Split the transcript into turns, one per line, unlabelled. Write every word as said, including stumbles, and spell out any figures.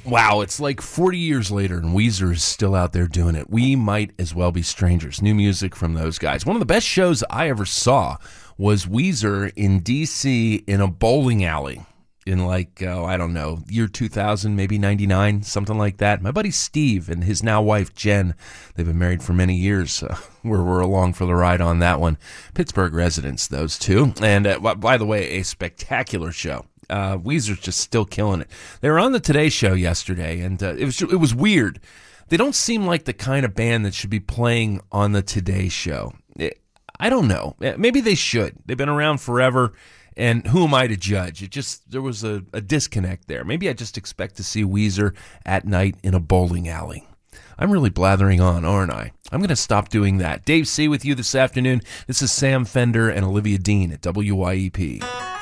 Wow, it's like forty years later, and Weezer is still out there doing it. We might as well be strangers. New music from those guys. One of the best shows I ever saw was Weezer in D C in a bowling alley in like, oh, I don't know, year two thousand, maybe ninety-nine, something like that. My buddy Steve and his now wife Jen, they've been married for many years. Uh, we're, we're along for the ride on that one. Pittsburgh residents, those two. And uh, by the way, a spectacular show. Uh, Weezer's just still killing it. They were on the Today Show yesterday, and uh, it was it was weird. They don't seem like the kind of band that should be playing on the Today Show. It, I don't know. Maybe they should. They've been around forever, and who am I to judge? It just there was a, a disconnect there. Maybe I just expect to see Weezer at night in a bowling alley. I'm really blathering on, aren't I? I'm going to stop doing that. Dave C. with you this afternoon. This is Sam Fender and Olivia Dean at W Y E P.